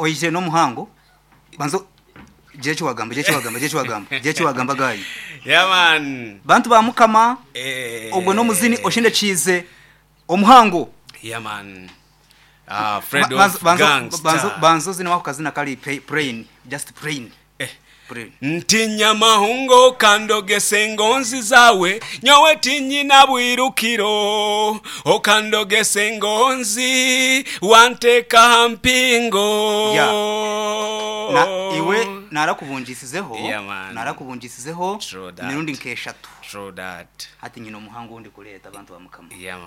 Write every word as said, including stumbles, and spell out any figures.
oyije no muhango banzo jecho wagamba jecho wagamba jecho wagamba jecho wagamba gayi yeah man bantu ba mukama eh ogwe no muzini oshinde chize omuhango yeah man ah Fred Ma- of banzo Gangster banzo banzo zina wako kazina kali pay- praying just praying eh praying ntinya mahungo kandogese ngonzi zawe nyowe tinyina bwirukiro okandogese ngonzi wanteka mpingo Yeah. na iwe narakubunjisizeho Yeah, man. narakubunjisizeho True that. nirundi nkeshatu True that hati nyino muhango undi kuleta abantu ba mukama yeah man.